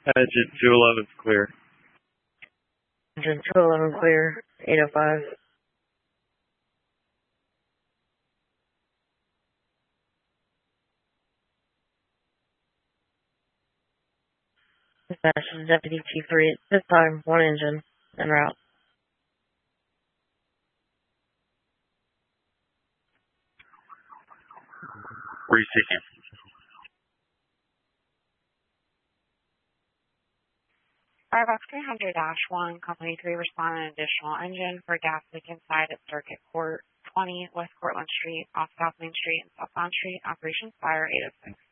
Engine 211 is clear. Engine 211 clear, 805. Dispatch is Deputy T3 at this time, one engine, en route. Reseeking. Firebox 300-1, Company 3 respond an additional engine for gas leak inside at Circuit Court 20 West Cortlandt Street, off South Main Street and Southbound Street. Operations Fire 806.